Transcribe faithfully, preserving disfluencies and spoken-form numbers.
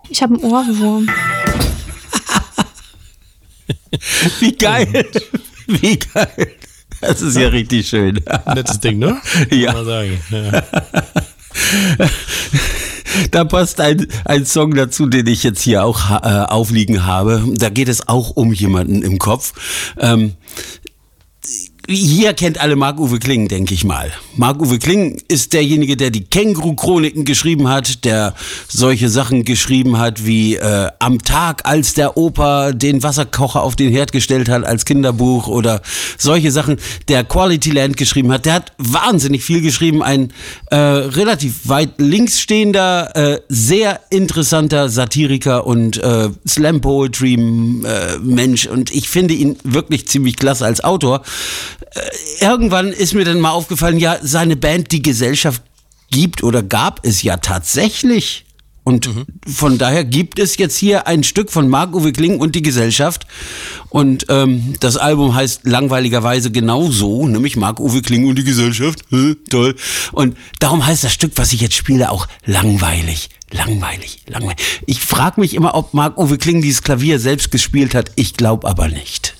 Ich habe einen Ohrwurm. Wie geil. Wie geil. Das ist ja richtig schön. Nettes Ding, ne? Ja. Kann man sagen. Ja. Da passt ein, ein Song dazu, den ich jetzt hier auch äh, aufliegen habe. Da geht es auch um jemanden im Kopf. Ähm, Hier kennt alle Marc-Uwe Kling, denke ich mal. Marc-Uwe Kling ist derjenige, der die Känguru-Chroniken geschrieben hat, der solche Sachen geschrieben hat wie äh, Am Tag, als der Opa den Wasserkocher auf den Herd gestellt hat als Kinderbuch oder solche Sachen, der Quality Land geschrieben hat. Der hat wahnsinnig viel geschrieben, ein äh, relativ weit links stehender, äh, sehr interessanter Satiriker und äh, Slam-Poetry-Mensch äh, und ich finde ihn wirklich ziemlich klasse als Autor. Irgendwann ist mir dann mal aufgefallen, ja, seine Band Die Gesellschaft gibt oder gab es ja tatsächlich. Und mhm. von daher gibt es jetzt hier ein Stück von Marc-Uwe Kling und Die Gesellschaft. Und ähm, das Album heißt langweiligerweise genauso, nämlich Marc-Uwe Kling und Die Gesellschaft. Hm, toll. Und darum heißt das Stück, was ich jetzt spiele, auch langweilig. Langweilig, langweilig. Ich frage mich immer, ob Marc-Uwe Kling dieses Klavier selbst gespielt hat. Ich glaube aber nicht.